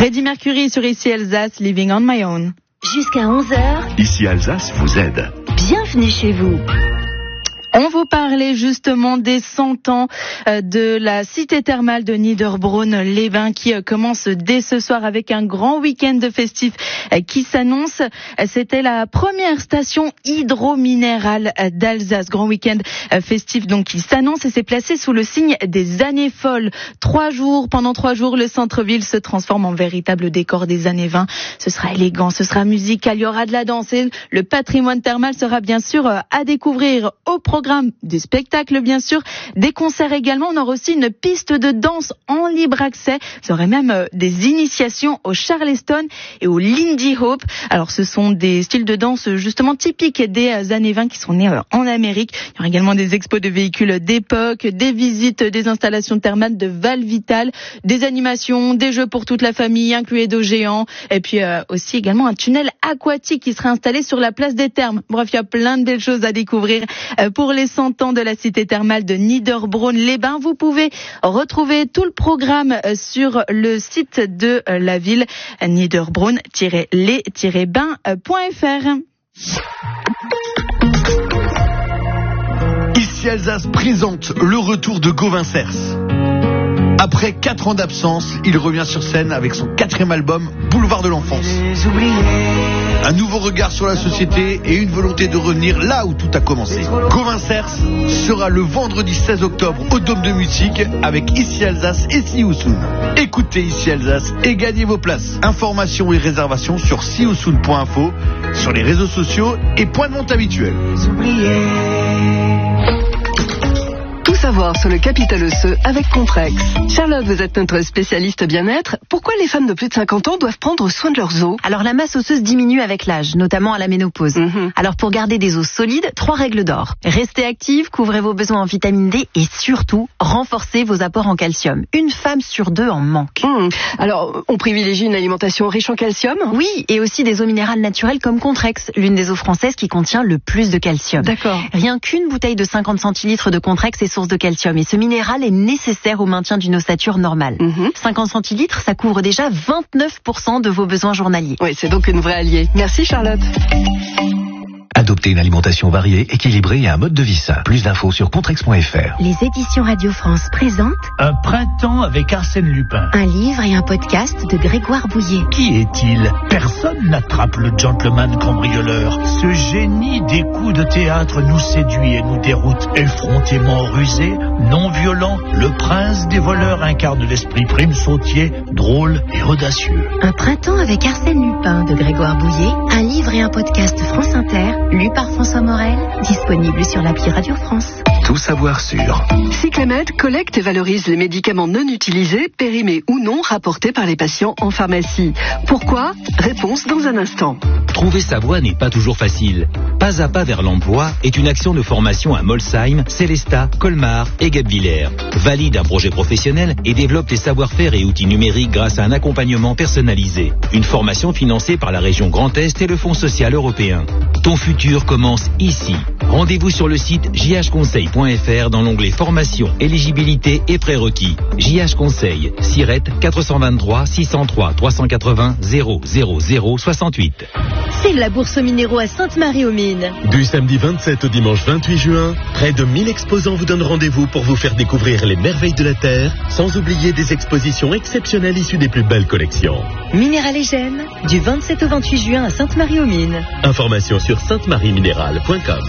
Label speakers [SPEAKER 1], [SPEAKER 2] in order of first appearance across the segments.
[SPEAKER 1] Freddie Mercury sur Ici Alsace, Living on My Own.
[SPEAKER 2] Jusqu'à 11h.
[SPEAKER 3] Ici Alsace vous aide.
[SPEAKER 2] Bienvenue chez vous.
[SPEAKER 1] On vous parlait justement des 100 ans de la cité thermale de Niederbronn-les-Bains qui commence dès ce soir avec un grand week-end festif qui s'annonce. C'était la première station hydrominérale d'Alsace. Grand week-end festif donc qui s'annonce et c'est placé sous le signe des années folles. Pendant 3 jours, le centre-ville se transforme en véritable décor des années 20. Ce sera élégant, ce sera musical, il y aura de la danse et le patrimoine thermal sera bien sûr à découvrir au programme des spectacles bien sûr, des concerts également. On aura aussi une piste de danse en libre accès. Vous aurez même des initiations au Charleston et au Lindy Hop. Alors ce sont des styles de danse justement typiques des années 20 qui sont nés en Amérique. Il y aura également des expos de véhicules d'époque, des visites des installations thermales de Val Vital, des animations, des jeux pour toute la famille, inclus d'eau géants, et puis aussi également un tunnel aquatique qui sera installé sur la place des Thermes. Bref, il y a plein de belles choses à découvrir pour les 100 ans de la cité thermale de Niederbronn-les-Bains. Vous pouvez retrouver tout le programme sur le site de la ville niederbronn-les-bains.fr.
[SPEAKER 4] Ici Alsace présente le retour de Gauvin Cers. Après 4 ans d'absence, il revient sur scène avec son 4e album, Boulevard de l'Enfance. Un nouveau regard sur la société et une volonté de revenir là où tout a commencé. Gauvin Cers sera le vendredi 16 octobre au Dôme de Musique avec Ici Alsace et Sioussoun. Écoutez Ici Alsace et gagnez vos places. Informations et réservations sur sioussoun.info, sur les réseaux sociaux et points de vente habituels.
[SPEAKER 5] Tout savoir sur le capital osseux avec Contrex. Charlotte, vous êtes notre spécialiste bien-être. Pourquoi les femmes de plus de 50 ans doivent prendre soin de leurs os ?
[SPEAKER 6] Alors la masse osseuse diminue avec l'âge, notamment à la ménopause. Alors pour garder des os solides, 3 règles d'or. Restez active, couvrez vos besoins en vitamine D et surtout, renforcez vos apports en calcium. Une femme sur 2 en manque.
[SPEAKER 5] Alors, on privilégie une alimentation riche en calcium ?
[SPEAKER 6] Oui, et aussi des eaux minérales naturelles comme Contrex, l'une des eaux françaises qui contient le plus de calcium.
[SPEAKER 5] D'accord.
[SPEAKER 6] Rien qu'une bouteille de 50 centilitres de Contrex est source de calcium et ce minéral est nécessaire au maintien d'une ossature normale. 50 centilitres, ça couvre déjà 29% de vos besoins journaliers.
[SPEAKER 5] Oui, c'est donc une vraie alliée. Merci Charlotte.
[SPEAKER 7] Adoptez une alimentation variée, équilibrée et un mode de vie sain. Plus d'infos sur contrex.fr.
[SPEAKER 2] Les éditions Radio France présentent
[SPEAKER 8] Un printemps avec Arsène Lupin.
[SPEAKER 2] un livre et un podcast de Grégoire Bouillet.
[SPEAKER 8] Qui est-il ? Personne n'attrape le gentleman cambrioleur. Ce génie des coups de théâtre nous séduit et nous déroute. Effrontément rusé, non violent, le prince des voleurs incarne l'esprit prime sautier, drôle et audacieux.
[SPEAKER 2] Un printemps avec Arsène Lupin de Grégoire Bouillet. Un livre et un podcast France Inter, lu par François Morel, disponible sur l'appli Radio France.
[SPEAKER 7] Tout savoir sur
[SPEAKER 5] Cyclamed collecte et valorise les médicaments non utilisés, périmés ou non, rapportés par les patients en pharmacie. Pourquoi ? Réponse dans un instant.
[SPEAKER 9] Trouver sa voie n'est pas toujours facile. Pas à pas vers l'emploi est une action de formation à Molsheim, Célestat, Colmar et Guebwiller. Valide un projet professionnel et développe les savoir-faire et outils numériques grâce à un accompagnement personnalisé. Une formation financée par la région Grand Est et le Fonds social européen. Ton futur commence ici. Rendez-vous sur le site jhconseil.fr dans l'onglet formation, éligibilité et prérequis. JH Conseil, SIRET 423 603 380 000 68.
[SPEAKER 2] C'est la bourse aux minéraux à Sainte-Marie-aux-Mines.
[SPEAKER 10] Du samedi 27 au dimanche 28 juin, près de 1000 exposants vous donnent rendez-vous pour vous faire découvrir les merveilles de la Terre, sans oublier des expositions exceptionnelles issues des plus belles collections.
[SPEAKER 2] Minéral et Gènes, du 27 au 28 juin à Sainte-Marie-aux-Mines.
[SPEAKER 10] Information sur sainte-marie-minéral.com.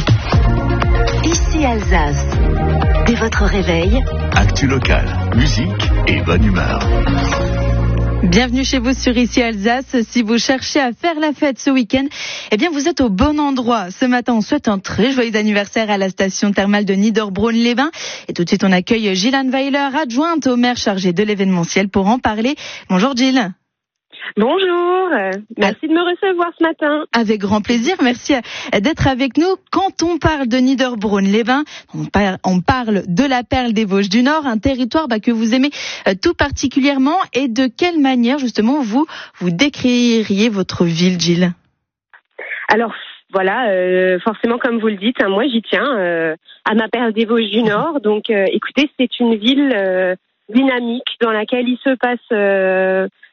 [SPEAKER 2] Ici Alsace. Dès votre réveil,
[SPEAKER 3] Actu locale, musique et bonne humeur.
[SPEAKER 1] Bienvenue chez vous sur Ici Alsace. Si vous cherchez à faire la fête ce week-end, eh bien vous êtes au bon endroit. Ce matin, on souhaite un très joyeux anniversaire à la station thermale de Niederbronn-les-Bains. Et tout de suite, on accueille Gillian Weiler, adjointe au maire chargée de l'événementiel, pour en parler. Bonjour Gilles.
[SPEAKER 11] Bonjour, merci de me recevoir ce matin.
[SPEAKER 1] Avec grand plaisir, merci d'être avec nous. Quand on parle de Niederbronn-les-Bains, on parle de la perle des Vosges du Nord, un territoire que vous aimez tout particulièrement. Et de quelle manière justement vous décririez votre ville, Gilles ?
[SPEAKER 11] Alors voilà, forcément comme vous le dites, moi j'y tiens à ma perle des Vosges du Nord. Donc écoutez, c'est une ville dynamique dans laquelle il se passe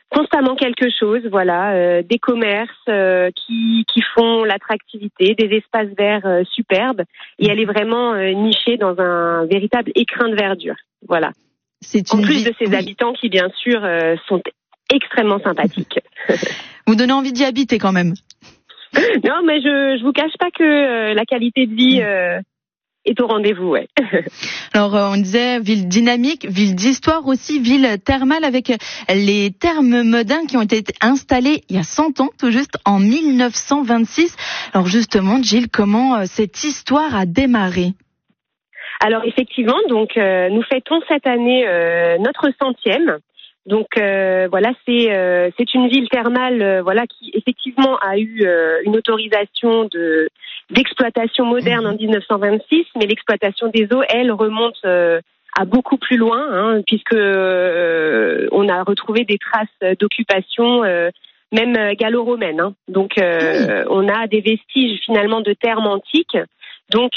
[SPEAKER 11] constamment quelque chose, voilà, des commerces qui font l'attractivité, des espaces verts superbes, et elle est vraiment nichée dans un véritable écrin de verdure, voilà. En plus de ses habitants qui, bien sûr, sont extrêmement sympathiques.
[SPEAKER 1] Vous donnez envie d'y habiter quand même.
[SPEAKER 11] Non, mais je vous cache pas que la qualité de vie est au rendez-vous, ouais.
[SPEAKER 1] Alors, on disait ville dynamique, ville d'histoire aussi, ville thermale avec les thermes Meudin qui ont été installés il y a 100 ans, tout juste en 1926. Alors justement, Gilles, comment cette histoire a démarré ?
[SPEAKER 11] Alors effectivement, donc nous fêtons cette année notre 100e. Donc voilà, c'est une ville thermale voilà qui effectivement a eu une autorisation d'exploitation moderne en 1926, mais l'exploitation des eaux, elle, remonte à beaucoup plus loin, hein, puisque on a retrouvé des traces d'occupation même gallo-romaine. Hein. Donc on a des vestiges finalement de thermes antiques. Donc